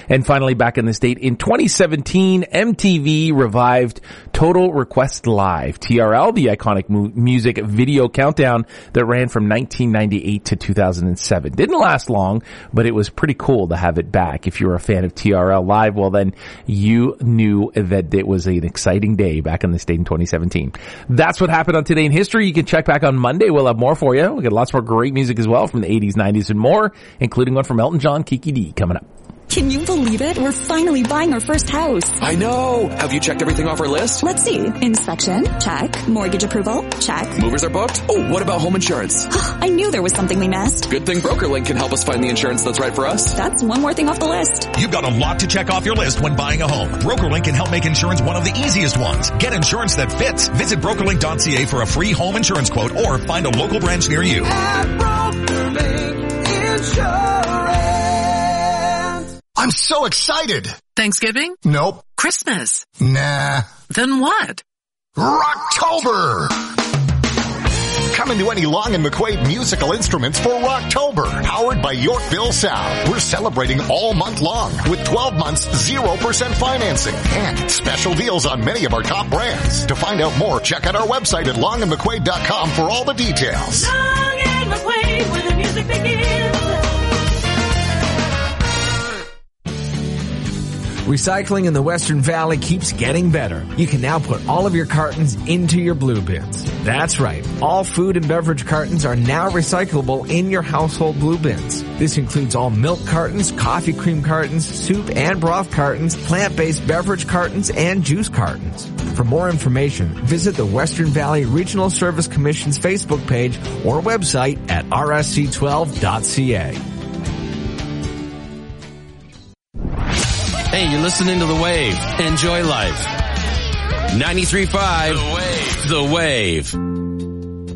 And finally, back in the state, in 2017, MTV revived Total Request Live, TRL, the iconic music video countdown that ran from 1998 to 2007. Didn't last long, but it was pretty cool to have it back. If you're a fan of TRL Live, well then you knew that it was an exciting day back in the state in 2017. That's what happened on Today in History. You can check back on Monday. We'll have more for you. We'll get lots more great music as well from the 80s, 90s, and more, including one from Elton John, Kiki D, coming up. Can you believe it? We're finally buying our first house. I know. Have you checked everything off our list? Let's see. Inspection? Check. Mortgage approval? Check. Movers are booked? Oh, what about home insurance? I knew there was something we missed. Good thing BrokerLink can help us find the insurance that's right for us. That's one more thing off the list. You've got a lot to check off your list when buying a home. BrokerLink can help make insurance one of the easiest ones. Get insurance that fits. Visit BrokerLink.ca for a free home insurance quote or find a local branch near you. At BrokerLink Insurance. I'm so excited. Thanksgiving? Nope. Christmas? Nah. Then what? Rocktober! Come into any Long and McQuaid musical instruments for Rocktober, powered by Yorkville Sound. We're celebrating all month long with 12 months 0% financing and special deals on many of our top brands. To find out more, check out our website at longandmcquaid.com for all the details. Long and McQuaid, where the music begins. Recycling in the Western Valley keeps getting better. You can now put all of your cartons into your blue bins. That's right. All food and beverage cartons are now recyclable in your household blue bins. This includes all milk cartons, coffee cream cartons, soup and broth cartons, plant-based beverage cartons, and juice cartons. For more information, visit the Western Valley Regional Service Commission's Facebook page or website at rsc12.ca. Hey, you're listening to The Wave. Enjoy life. 93.5 The Wave. The Wave.